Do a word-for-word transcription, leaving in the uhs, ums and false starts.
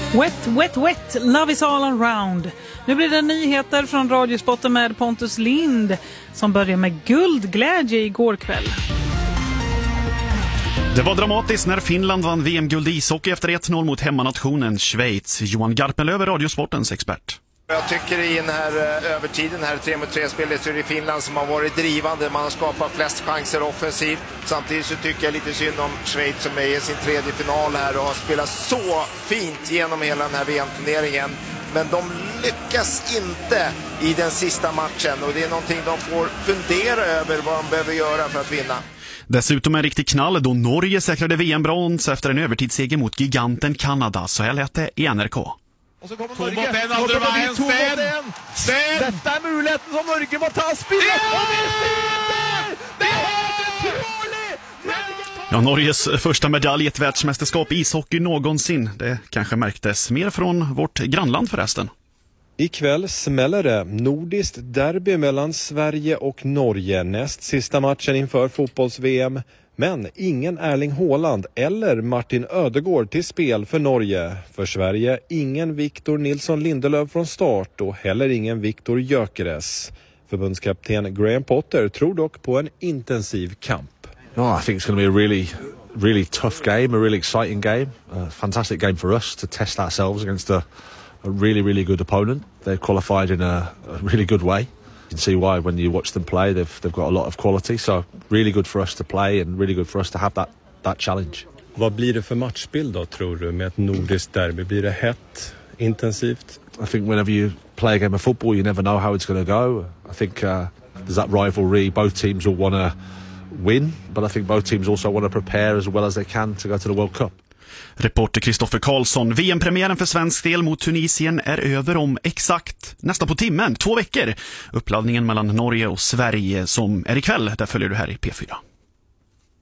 Wet, wet, wet, love is all around. Nu blir det nyheter från Radiosporten med Pontus Lind som börjar med guldglädje igår kväll. Det var dramatiskt när Finland vann V M-guld i ishockey efter ett noll mot hemmanationen Schweiz. Johan Garpenlöv är Radiosportens expert. Jag tycker i den här övertiden, här tre mot tre-spelet, så är det Finland som har varit drivande. Man har skapat flest chanser offensivt. Samtidigt så tycker jag lite synd om Schweiz som är i sin tredje final här och har spelat så fint genom hela den här V M-turneringen. Men de lyckas inte i den sista matchen och det är någonting de får fundera över vad de behöver göra för att vinna. Dessutom en riktig knall då Norge säkrade V M-brons efter en övertidsseger mot giganten Kanada. Så här lät det i N R K. Och så kommer Norge. Mot den andra vägen, Sten! Sten! Detta är muligheten som Norge må ta spillet. Ja! Och vi sitter! Det är helt otroligt! Ja, Norges första medalj i ett världsmästerskap i ishockey någonsin. Det kanske märktes mer från vårt grannland förresten. Ikväll smäller det. Nordiskt derby mellan Sverige och Norge. Näst sista matchen inför fotbolls-V M. Men ingen Erling Haaland eller Martin Ödegård till spel för Norge. För Sverige ingen Victor Nilsson Lindelöf från start och heller ingen Victor Gyökeres. Förbundskapten Graham Potter tror dock på en intensiv kamp. Oh, I think it's going to be a really, really tough game, a really exciting game. A fantastic game for us to test ourselves against a, a really, really good opponent. They've qualified in a, a really good way. You can see why when you watch them play. They've they've got a lot of quality, so really good for us to play and really good for us to have that that challenge. Vad blir det för matchbild då, tror du, med ett nordiskt derby? Blir det hett, intensivt? I think whenever you play a game of football, you never know how it's going to go. I think uh, there's that rivalry. Both teams will want to win, but I think both teams also want to prepare as well as they can to go to the World Cup. Reporter Kristoffer Karlsson. V M-premiären för svensk del mot Tunisien är över om exakt nästan på timmen, två veckor. Uppladdningen mellan Norge och Sverige som är ikväll, där följer du här i P fyra.